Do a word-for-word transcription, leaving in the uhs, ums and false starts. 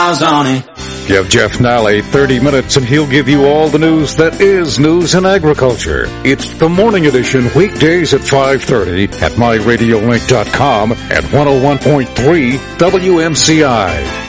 miles on it. Give Jeff Nally thirty minutes and he'll give you all the news that is news in agriculture. It's the Morning Edition, weekdays at five thirty at my radio link dot com at one oh one point three W M C I.